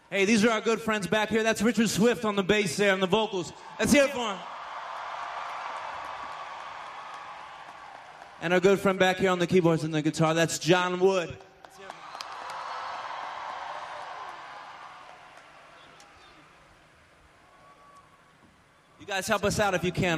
Hey, these are our good friends back here. That's Richard Swift on the bass there and the vocals. Let's hear it for him. And our good friend back here on the keyboards and the guitar, that's John Wood. You guys help us out if you can.